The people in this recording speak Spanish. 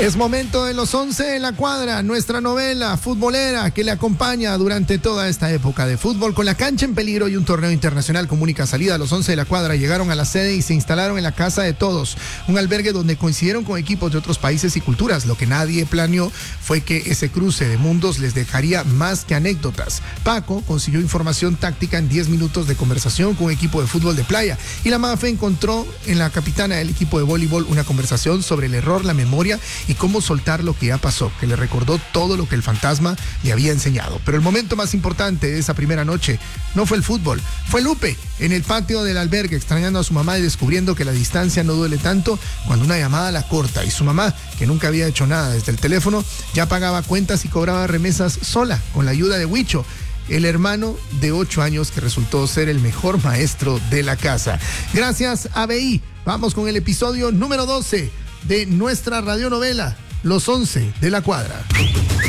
Es momento de los 11 de la cuadra, nuestra novela futbolera que le acompaña durante toda esta época de fútbol. Con la cancha en peligro y un torneo internacional con única salida, los 11 de la cuadra llegaron a la sede y se instalaron en la Casa de Todos, un albergue donde coincidieron con equipos de otros países y culturas. Lo que nadie planeó fue que ese cruce de mundos les dejaría más que anécdotas. Paco consiguió información táctica en 10 minutos de conversación con un equipo de fútbol de playa, y la Mafe encontró en la capitana del equipo de voleibol una conversación sobre el error, la memoria y cómo soltar lo que ya pasó, que le recordó todo lo que el fantasma le había enseñado. Pero el momento más importante de esa primera noche no fue el fútbol, fue Lupe en el patio del albergue, extrañando a su mamá y descubriendo que la distancia no duele tanto cuando una llamada la corta, y su mamá, que nunca había hecho nada desde el teléfono, ya pagaba cuentas y cobraba remesas sola, con la ayuda de Huicho, el hermano de 8 años que resultó ser el mejor maestro de la casa. Gracias a BI. Vamos con el episodio número 12 de nuestra radionovela, Los 11 de la cuadra.